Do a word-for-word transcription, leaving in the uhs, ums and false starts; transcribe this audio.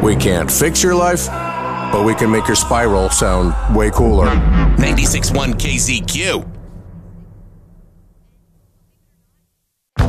We can't fix your life, but we can make your spiral sound way cooler. ninety-six point one K Z Q.